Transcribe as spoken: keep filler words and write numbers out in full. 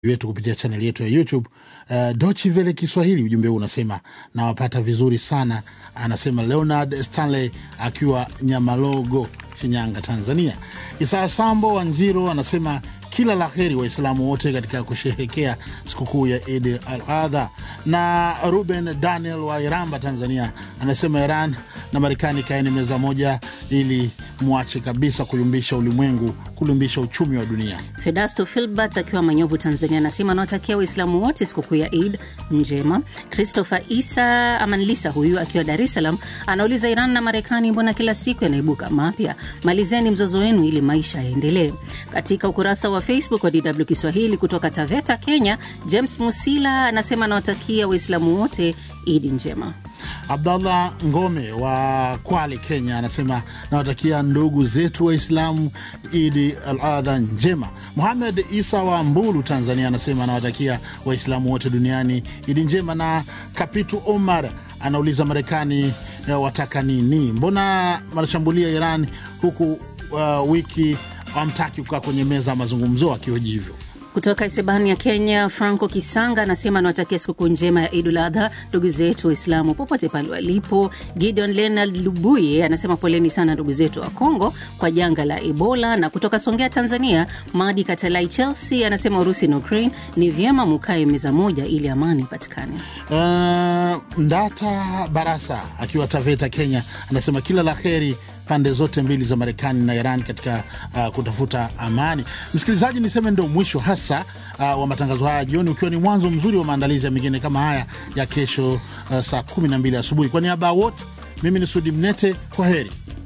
wetu kupitia channel yetu ya YouTube uh, Deutsche Welle Kiswahili. Ujumbe huu unasema na wapata vizuri sana, anasema Leonard Stanley akiwa Nyamalogo, Shinyanga, Tanzania. Isa Sambo Wanjiro anasema kila laheri Waislamu wote katika kusherehekea sikukuu ya Eid al-Adha. Na Ruben Daniel wa Iramba, Tanzania, anasema Iran na Marekani kaeni meza moja ili muache kabisa kuyumbisha ulimwengu, kuyumbisha uchumi wa dunia. Fedasto Philbert akiwa Manyovu, Tanzania, anasema nawatakia Waislamu wote sikukuu ya Eid njema. Christopher Isa Amanlisa huyu akiwa Dar es Salaam anauliza, Iran na Marekani mbona kila siku yanaibuka mapya? Malizeni mzozo wenu ili maisha yaendelee. Katika ukurasa wa Facebook wa D W Kiswahili kutoka Taveta, Kenya, James Musila anasema nawatakia Waislamu wote Eid njema. Abdallah Ngome wa Kwale, Kenya, anasema nawatakia ndugu zetu Waislamu Eid al-Adha njema. Muhammad Isa wa Mbulu, Tanzania, anasema nawatakia Waislamu wote duniani Eid njema. Na Kapitu Omar anauliza, Marekani wataka nini? Mbona wanashambulia Iran huku uh, wiki hamtaki kukaa kwenye meza mazungumzo akihoji hivyo? Kutoka Isebani ya Kenya, Franco Kisanga anasema nawatakia sikukuu njema ya Eid al-Adha ndugu zetu Waislamu popote pale walipo. Gideon Leonard Lubuye anasema poleni sana ndugu zetu wa Kongo kwa janga la Ebola. Na kutoka Songea, Tanzania, Madi Katalai Chelsea anasema Urusi na Ukraine ni vyema mukae meza moja ili amani ipatikane. Uh, Ndata Barasa akiwa Taveta, Kenya, anasema kila laheri pande zote mbili za Marekani na Iran katika uh, kutafuta amani. Msikilizaji, niseme ndio mwisho hasa uh, wa matangazo haya jioni, ukiwa ni mwanzo mzuri wa maandalizi ya mengine kama haya ya kesho uh, saa kumi na mbili asubuhi. Kwa niaba wote, mimi ni Sudi Mnete, kwa heri.